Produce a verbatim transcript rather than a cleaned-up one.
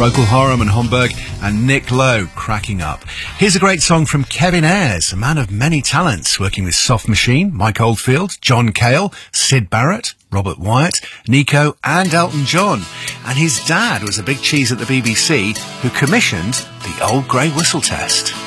Procol Harum and Homburg, and Nick Lowe, Cracking Up. Here's a great song from Kevin Ayres, a man of many talents, working with Soft Machine, Mike Oldfield, John Cale, Syd Barrett, Robert Wyatt, Nico and Elton John. And his dad was a big cheese at the B B C who commissioned the Old Grey Whistle Test.